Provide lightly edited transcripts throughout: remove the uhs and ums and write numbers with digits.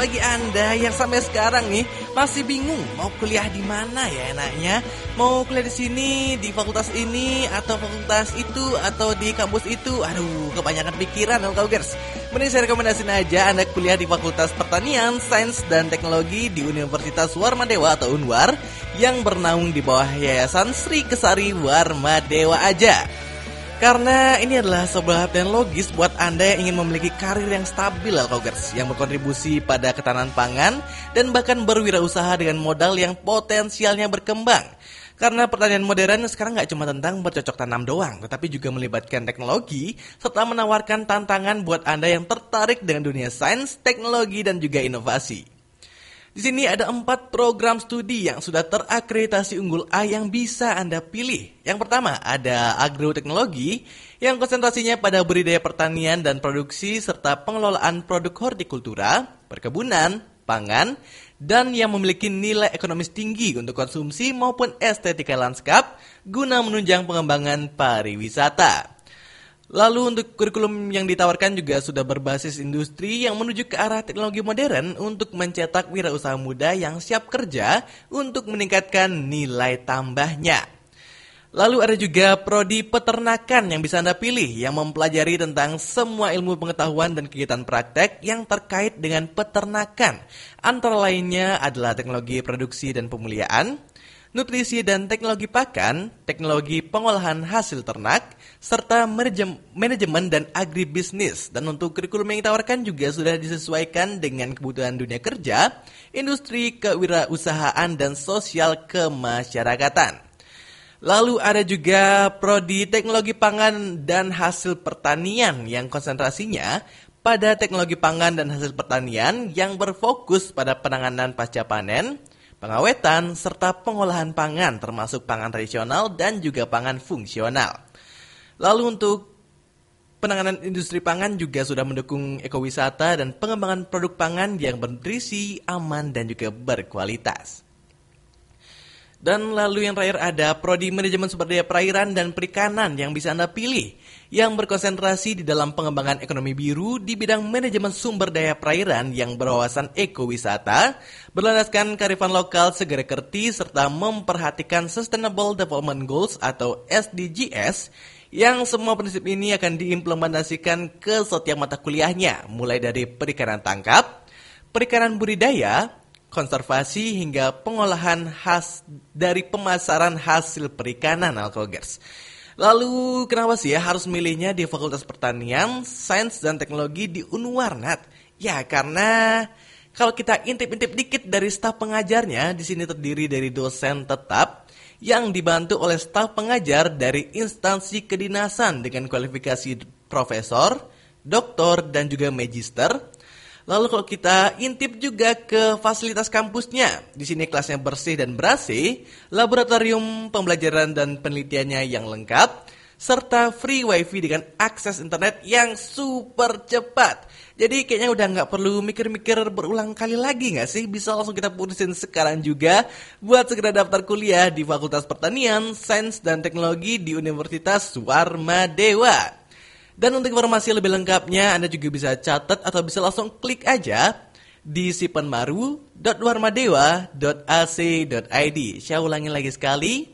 bagi Anda yang sampai sekarang nih masih bingung mau kuliah di mana ya enaknya? Mau kuliah di sini, di fakultas ini, atau fakultas itu, atau di kampus itu? Aduh, kebanyakan pikiran dong Kaugers. Mending saya rekomendasiin aja Anda kuliah di Fakultas Pertanian, Sains, dan Teknologi di Universitas Warmadewa atau Unwar yang bernaung di bawah Yayasan Sri Kesari Warmadewa aja. Karena ini adalah sebuah hal yang logis buat Anda yang ingin memiliki karir yang stabil Kaugers, yang berkontribusi pada ketahanan pangan dan bahkan berwirausaha dengan modal yang potensialnya berkembang. Karena pertanian modern sekarang nggak cuma tentang bercocok tanam doang, tetapi juga melibatkan teknologi serta menawarkan tantangan buat Anda yang tertarik dengan dunia sains, teknologi, dan juga inovasi. Di sini ada 4 program studi yang sudah terakreditasi unggul A yang bisa Anda pilih. Yang pertama ada agroteknologi yang konsentrasinya pada budidaya pertanian dan produksi serta pengelolaan produk hortikultura, perkebunan, pangan, dan yang memiliki nilai ekonomis tinggi untuk konsumsi maupun estetika lanskap guna menunjang pengembangan pariwisata. Lalu untuk kurikulum yang ditawarkan juga sudah berbasis industri yang menuju ke arah teknologi modern untuk mencetak wirausaha muda yang siap kerja untuk meningkatkan nilai tambahnya. Lalu ada juga prodi peternakan yang bisa Anda pilih yang mempelajari tentang semua ilmu pengetahuan dan kegiatan praktek yang terkait dengan peternakan. Antara lainnya adalah teknologi produksi dan pemuliaan, nutrisi dan teknologi pakan, teknologi pengolahan hasil ternak, serta manajemen dan agribisnis. Dan untuk kurikulum yang ditawarkan juga sudah disesuaikan dengan kebutuhan dunia kerja, industri kewirausahaan, dan sosial kemasyarakatan. Lalu ada juga prodi teknologi pangan dan hasil pertanian yang konsentrasinya pada teknologi pangan dan hasil pertanian yang berfokus pada penanganan pasca panen, pengawetan, serta pengolahan pangan termasuk pangan tradisional dan juga pangan fungsional. Lalu untuk penanganan industri pangan juga sudah mendukung ekowisata dan pengembangan produk pangan yang bernutrisi, aman, dan juga berkualitas. Dan lalu yang terakhir ada prodi manajemen sumber daya perairan dan perikanan yang bisa Anda pilih, yang berkonsentrasi di dalam pengembangan ekonomi biru di bidang manajemen sumber daya perairan yang berwawasan ekowisata, berlandaskan kearifan lokal segera kerti, serta memperhatikan Sustainable Development Goals atau SDGs, yang semua prinsip ini akan diimplementasikan ke setiap mata kuliahnya, mulai dari perikanan tangkap, perikanan budidaya, konservasi hingga pengolahan khas dari pemasaran hasil perikanan Kaugers. Lalu kenapa sih ya harus milihnya di Fakultas Pertanian, Sains, dan Teknologi di Unwar, Nat? Ya karena kalau kita intip-intip dikit dari staf pengajarnya, di sini terdiri dari dosen tetap yang dibantu oleh staf pengajar dari instansi kedinasan dengan kualifikasi profesor, doktor, dan juga magister. Lalu kalau kita intip juga ke fasilitas kampusnya, di sini kelasnya bersih dan ber-AC, laboratorium pembelajaran dan penelitiannya yang lengkap, serta free wifi dengan akses internet yang super cepat. Jadi kayaknya udah nggak perlu mikir-mikir berulang kali lagi nggak sih? Bisa langsung kita putusin sekarang juga buat segera daftar kuliah di Fakultas Pertanian, Sains, dan Teknologi di Universitas Warmadewa. Dan untuk informasi lebih lengkapnya, Anda juga bisa catat atau bisa langsung klik aja di sipenmaru.warmadewa.ac.id. Saya ulangi lagi sekali,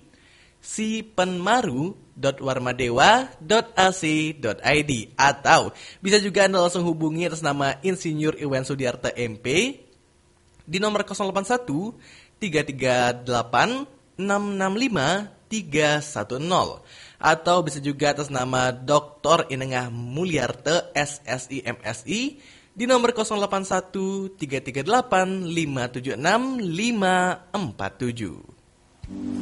sipenmaru.warmadewa.ac.id. Atau bisa juga Anda langsung hubungi atas nama Insinyur Iwan Sudiarta MP di nomor 081 338 665 310. Atau bisa juga atas nama Dr. Inengah Mulyarte SSI MSI di nomor 081 338 576 547.